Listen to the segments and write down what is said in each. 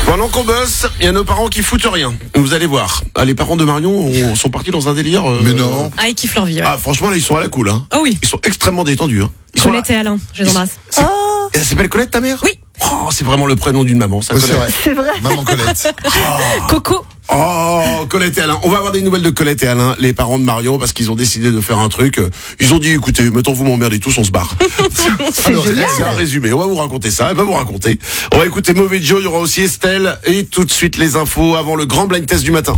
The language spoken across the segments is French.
Pendant qu'on bosse, il y a nos parents qui foutent rien. Vous allez voir. Ah, les parents de Marion sont partis dans un délire. Mais non. Ah, ils kiffent leur vie, ouais. Ah, franchement, là, ils sont à la cool. Hein. Oh oui. Ils sont extrêmement détendus. Hein. Ils sont là. Colette et Alain, je les embrasse. Elle s'appelle Colette, ta mère? Oui. Oh, c'est vraiment le prénom d'une maman, ça. Ouais, c'est Colette. vrai. C'est vrai. Maman Colette. Coco. Oh, Colette et Alain. On va avoir des nouvelles de Colette et Alain, les parents de Marion, parce qu'ils ont décidé de faire un truc. Ils ont dit, écoutez, mettons vous m'emmerdez tous, on se barre. C'est un résumé. On va vous raconter ça. Elle va vous raconter. On va écouter Mauvais Joe. Il y aura aussi Estelle. Et tout de suite les infos avant le grand blind test du matin.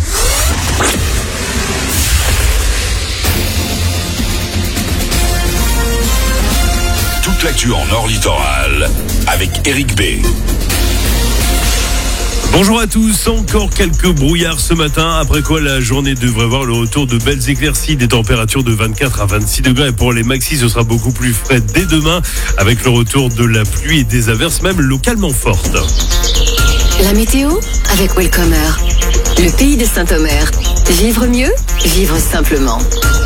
Toute l'actu en Nord Littoral avec Eric B. Bonjour à tous, encore quelques brouillards ce matin, après quoi la journée devrait voir le retour de belles éclaircies, des températures de 24 à 26 degrés. Pour les maxis, ce sera beaucoup plus frais dès demain, avec le retour de la pluie et des averses même localement fortes. La météo avec Welcomer, le pays de Saint-Omer. Vivre mieux, vivre simplement.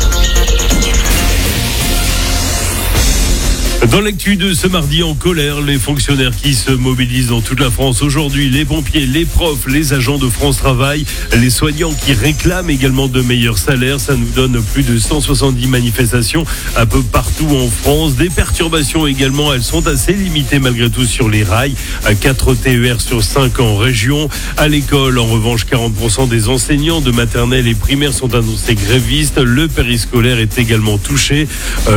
Dans l'actu de ce mardi, en colère, les fonctionnaires qui se mobilisent dans toute la France aujourd'hui, les pompiers, les profs, les agents de France Travail, les soignants qui réclament également de meilleurs salaires. Ça nous donne plus de 170 manifestations un peu partout en France. Des perturbations également, elles sont assez limitées malgré tout sur les rails. 4 TER sur 5 en région. À l'école, en revanche, 40% des enseignants de maternelle et primaire sont annoncés grévistes. Le périscolaire est également touché.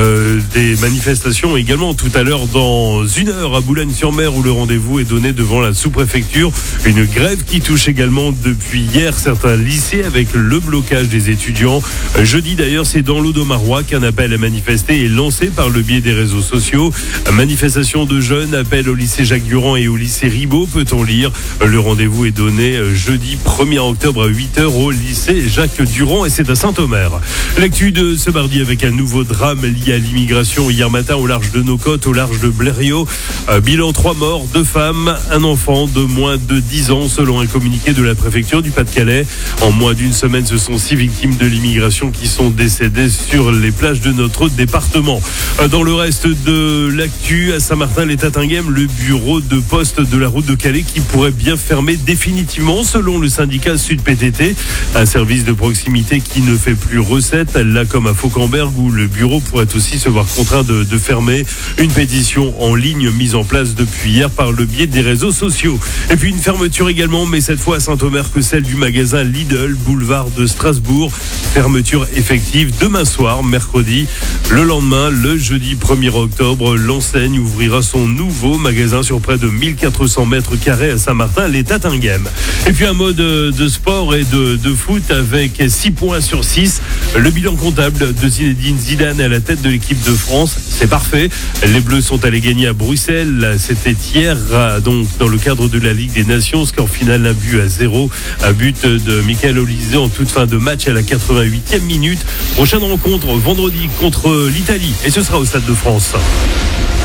Des manifestations également tout à l'heure dans 1 heure à Boulogne-sur-Mer où le rendez-vous est donné devant la sous-préfecture. Une grève qui touche également depuis hier certains lycées avec le blocage des étudiants. Jeudi d'ailleurs, c'est dans l'Audomarois qu'un appel à manifester est lancé par le biais des réseaux sociaux. Manifestation de jeunes, appel au lycée Jacques Durand et au lycée Ribot, peut-on lire. Le rendez-vous est donné jeudi 1er octobre à 8h au lycée Jacques Durand et c'est à Saint-Omer. L'actu de ce mardi avec un nouveau drame lié à l'immigration hier matin au large de nos côtes, au large de Blériot. Bilan 3 morts, 2 femmes, un enfant de moins de 10 ans selon un communiqué de la préfecture du Pas-de-Calais. En moins d'une semaine, ce sont 6 victimes de l'immigration qui sont décédées sur les plages de notre département. Dans le reste de l'actu, à Saint-Martin, les Tatinghem, le bureau de poste de la route de Calais qui pourrait bien fermer définitivement selon le syndicat Sud PTT. Un service de proximité qui ne fait plus recette, là comme à Fauquemberg où le bureau pourrait aussi se voir contraint de fermer. Une pétition en ligne mise en place depuis hier par le biais des réseaux sociaux. Et puis une fermeture également, mais cette fois à Saint-Omer que celle du magasin Lidl, boulevard de Strasbourg. Fermeture effective demain soir, mercredi. Le lendemain, le jeudi 1er octobre, l'enseigne ouvrira son nouveau magasin sur près de 1400 mètres carrés à Saint-Martin, les Tatinghem. Et puis un mot de sport et de foot avec 6 points sur 6. Le bilan comptable de Zinedine Zidane à la tête de l'équipe de France, c'est parfait. Les Bleus sont allés gagner à Bruxelles. C'était hier, donc dans le cadre de la Ligue des Nations. Score final 1-0. Un but de Michael Olise en toute fin de match à la 88e minute. Prochaine rencontre vendredi contre l'Italie et ce sera au Stade de France.